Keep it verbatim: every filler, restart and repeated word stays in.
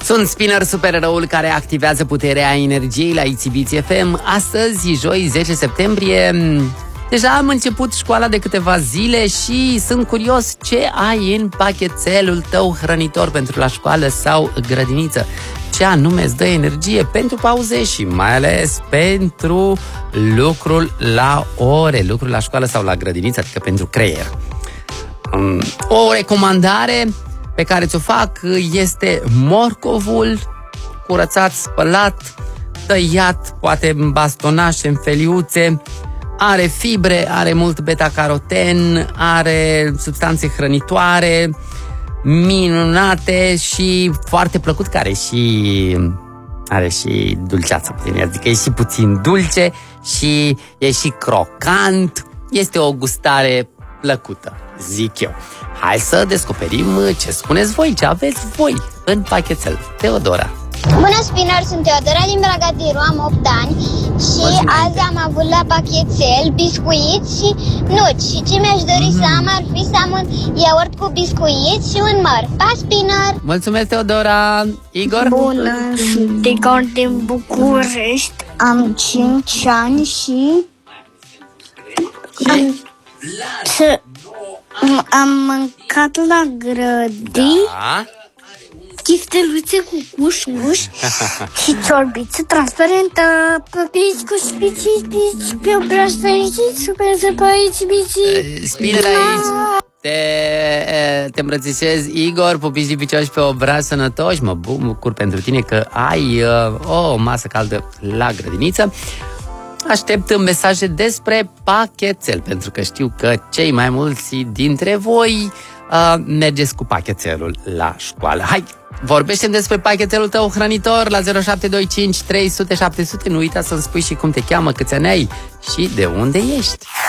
Sunt Spinner, supereroul care activează puterea energiei la Ițibiți F M. Astăzi, joi, zece septembrie, deja am început școala de câteva zile și sunt curios ce ai în pachetelul tău hrănitor pentru la școală sau grădiniță. Ce anume îți dă energie pentru pauze și mai ales pentru lucrul la ore, lucrul la școală sau la grădiniță, adică pentru creier. O recomandare pe care ți-o fac este morcovul curățat, spălat, tăiat, poate în bastonașe, în feliuțe. Are fibre, are mult beta-caroten, are substanțe hrănitoare minunate și foarte plăcut, care și are și dulceață puțin, adică e și puțin dulce și e și crocant. Este o gustare plăcută, zic eu. Hai să descoperim ce spuneți voi, ce aveți voi în pachetel. Teodora. Bună, Spinner, sunt Teodora din Bragadiru, am opt ani și Mulțumesc. Azi am avut la pachetel biscuiți și nuci. Și ce mi-aș dori mm. să am ar fi să am un iaurt cu biscuiți și un măr. Pa, Spinner! Mulțumesc, Teodora! Igor? Bună, sunt Igor din București, am cinci ani și am, să, am mâncat la grădini. Da. Chifteluțe cu cuș-cuș și ciorbiță transparentă. Păpiți cu spici, spici, pe obraz fericit, super zăpăiți, bici. Spinner aici. Te, te îmbrățișez, Igor, pupici picioși pe obraz sănătoși. Mă bucur pentru tine că ai uh, o masă caldă la grădiniță. Aștept mesaje despre pachetel, pentru că știu că cei mai mulți dintre voi uh, mergeți cu pachetelul la școală. Hai, vorbește-mi despre pachetelul tău hrănitor la zero șapte doi cinci trei zero zero șapte zero zero. Nu uita să-mi spui și cum te cheamă, câți ani ai și de unde ești.